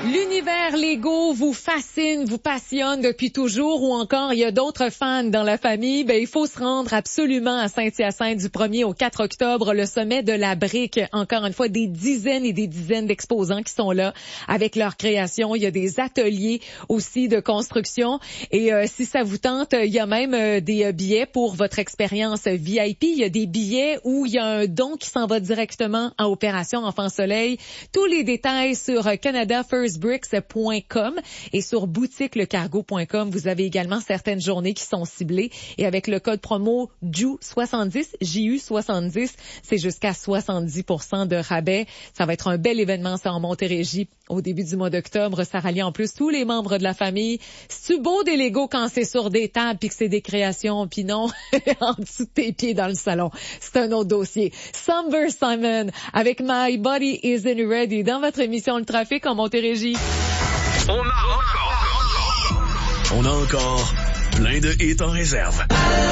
L'univers Lego vous fascine, vous passionne depuis toujours ou encore il y a d'autres fans dans la famille, il faut se rendre absolument à Saint-Hyacinthe du 1er au 4 octobre, le sommet de la brique. Encore une fois, des dizaines et des dizaines d'exposants qui sont là avec leurs créations. Il y a des ateliers aussi de construction et si ça vous tente, il y a même des billets pour votre expérience VIP. Il y a des billets où il y a un don qui s'en va directement à Opération Enfant Soleil. Tous les détails sur canadafirstbricks.com et sur boutiquelecargo.com. Vous avez également certaines journées qui sont ciblées et avec le code promo JU70, JU70, c'est jusqu'à 70% de rabais. Ça va être un bel événement, ça, en Montérégie au début du mois d'octobre. Ça rallie en plus tous les membres de la famille. C'est beau des Legos quand c'est sur des tables puis que c'est des créations, puis non, en dessous de tes pieds dans le salon. C'est un autre dossier. Summer Simon avec My Body Isn't Ready dans votre émission Le Trafic en Montérégie. On a encore plein de hits en réserve.